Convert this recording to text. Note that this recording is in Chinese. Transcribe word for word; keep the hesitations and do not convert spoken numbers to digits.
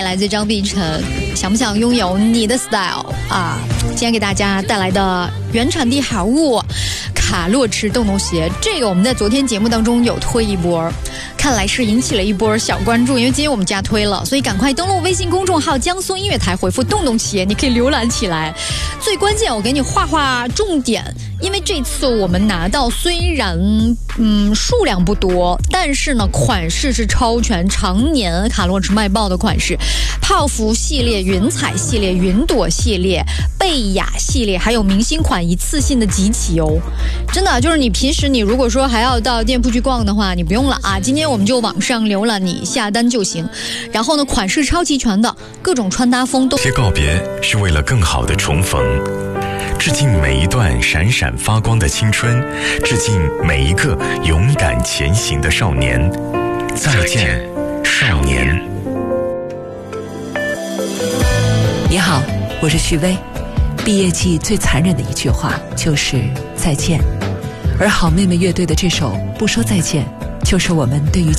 来自张碧晨，想不想拥有你的 style 啊？今天给大家带来的原产地好物卡洛驰洞洞鞋，这个我们在昨天节目当中有推一波，看来是引起了一波小关注，因为今天我们加推了，所以赶快登录微信公众号江苏音乐台，回复洞洞鞋，你可以浏览起来。最关键我给你画画重点，因为这次我们拿到虽然嗯数量不多，但是呢款式是超全，常年卡洛驰卖爆的款式，泡芙系列、云彩系列、云朵系列、贝雅系列，还有明星款一次性的集齐哦。真的就是你平时你如果说还要到店铺去逛的话，你不用了啊，今天我们就网上浏览，你下单就行。然后呢款式超齐全的，各种穿搭风都。 些告别是为了更好的重逢，致敬每一段闪闪发光的青春，致敬每一个勇敢前行的少年。再见，少年。 你好，我是徐薇。毕业季最残忍的一句话就是再见，而好妹妹乐队的这首不说再见，就是我们对于